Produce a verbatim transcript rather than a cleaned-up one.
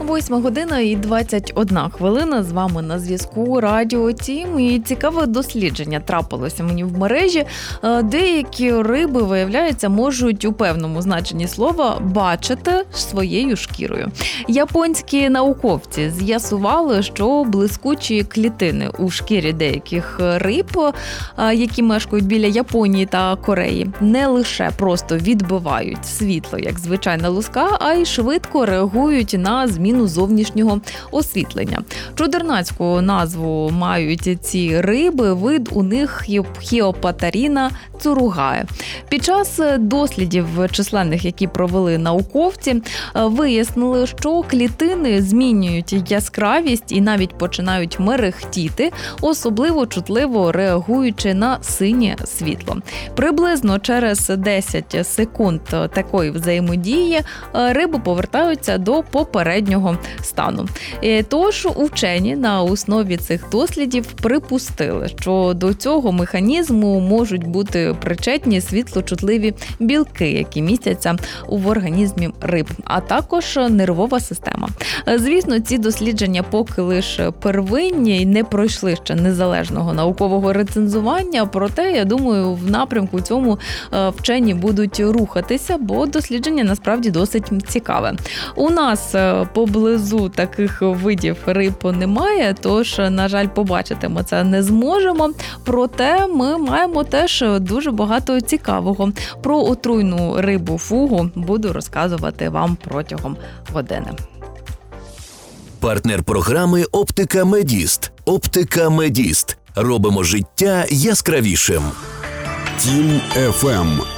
восьма година і двадцять одна хвилина. З вами на зв'язку Радіо Тім. І цікаве дослідження трапилося мені в мережі. Деякі риби, виявляється, можуть у певному значенні слова бачити своєю шкірою. Японські науковці з'ясували, що блискучі клітини у шкірі деяких риб, які мешкають біля Японії та Кореї, не лише просто відбивають світло, як звичайна луска, а й швидко реагують на зміну зовнішнього освітлення. Чудернацьку назву мають ці риби, вид у них Хіопатаріна цуругае. Під час дослідів численних, які провели науковці, вияснили, що клітини змінюють яскравість і навіть починають мерехтіти, особливо чутливо реагуючи на синє світло. Приблизно через десять секунд такої взаємодії риби повертаються до попереднього стану. Тож вчені на основі цих дослідів припустили, що до цього механізму можуть бути причетні світлочутливі білки, які містяться в організмі риб, а також нервова система. Звісно, ці дослідження поки лише первинні і не пройшли ще незалежного наукового рецензування, проте, я думаю, в напрямку цьому вчені будуть рухатися, бо дослідження насправді досить цікаве. У нас поблизу таких видів риб немає, тож, на жаль, побачити ми це не зможемо, проте ми маємо теж дуже багато цікавого. Про отруйну рибу фугу буду розказувати вам протягом години. Партнер програми «Оптика Медіст». «Оптика Медіст». Робимо життя яскравішим. Тім еф ем.